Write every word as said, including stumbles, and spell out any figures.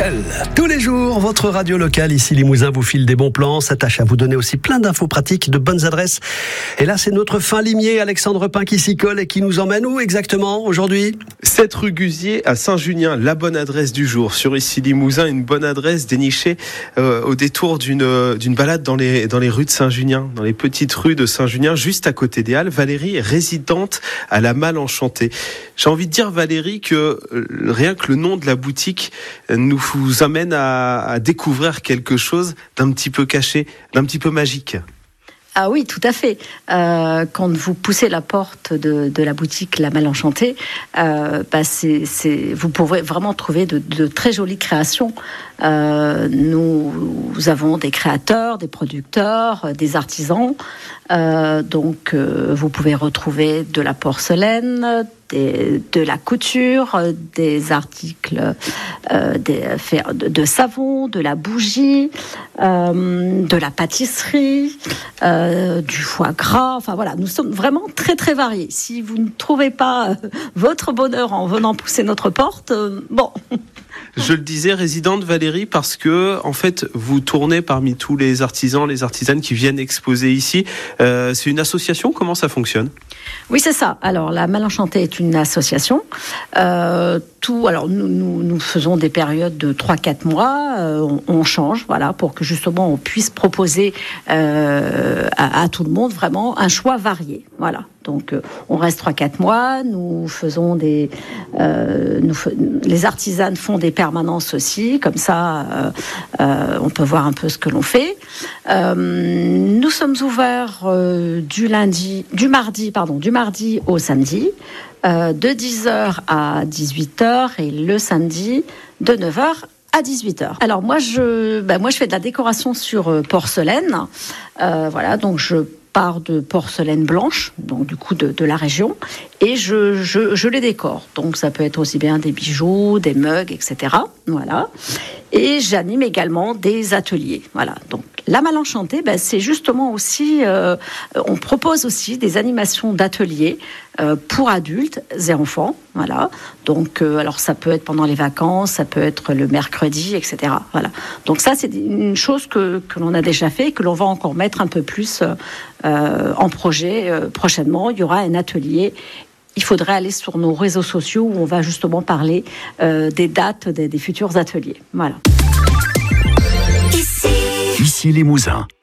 local. Tous les jours, votre radio locale ici Limousin vous file des bons plans, s'attache à vous donner aussi plein d'infos pratiques, de bonnes adresses. Et là, c'est notre fin limier, Alexandre Pin, qui s'y colle et qui nous emmène où exactement aujourd'hui ? sept rue Guzier à Saint-Junien, la bonne adresse du jour. Sur ici Limousin, une bonne adresse dénichée euh, au détour d'une, d'une balade dans les, dans les rues de Saint-Junien, dans les petites rues de Saint-Junien, juste à côté des Halles. Valérie est résidente à la Malle Enchantée. J'ai envie de dire, Valérie, que euh, rien que le nom de la boutique nous vous amène à, à découvrir quelque chose d'un petit peu caché, d'un petit peu magique. Ah oui, tout à fait. Euh, quand vous poussez la porte de, de la boutique La Malle Enchantée, euh, bah c'est, c'est, vous pourrez vraiment trouver de, de très jolies créations. Euh, nous, nous avons des créateurs, des producteurs, des artisans. Euh, donc, euh, vous pouvez retrouver de la porcelaine, des, de la couture, des articles euh, des, de, de savon, de la bougie, euh, de la pâtisserie, euh, du foie gras. Enfin voilà, nous sommes vraiment très très variés. Si vous ne trouvez pas euh, votre bonheur en venant pousser notre porte, euh, bon. Je le disais, résidente Valérie, parce que en fait, vous tournez parmi tous les artisans, les artisanes qui viennent exposer ici. Euh, c'est une association. Comment ça fonctionne ? Oui, c'est ça. Alors, la Malle Enchantée est une association. Euh, tout. Alors, nous, nous, nous faisons des périodes de trois à quatre mois. Euh, on, on change, voilà, pour que justement on puisse proposer euh, à, à tout le monde vraiment un choix varié. Voilà. Donc, euh, on reste trois à quatre mois. Nous faisons des. Euh, nous, les artisanes font des permanences aussi. Comme ça, euh, euh, on peut voir un peu ce que l'on fait. Euh, nous sommes ouverts euh, du lundi, du mardi, pardon, du mardi au samedi, euh, de dix heures à dix-huit heures et le samedi de neuf heures à dix-huit heures. Alors moi, je, ben moi, je fais de la décoration sur euh, porcelaine. Euh, voilà, donc je pars de porcelaine blanche, donc du coup de, de la région, et je, je, je les décore. Donc ça peut être aussi bien des bijoux, des mugs, et cetera. Voilà. Et j'anime également des ateliers. Voilà. Donc La Malle Enchantée, ben, c'est justement aussi, euh, on propose aussi des animations d'ateliers euh, pour adultes et enfants. Voilà. Donc, euh, alors ça peut être pendant les vacances, ça peut être le mercredi, et cetera. Voilà. Donc ça, c'est une chose que, que l'on a déjà fait et que l'on va encore mettre un peu plus euh, en projet euh, prochainement. Il y aura un atelier. Il faudrait aller sur nos réseaux sociaux où on va justement parler euh, des dates des, des futurs ateliers. Voilà. Ici Limousin.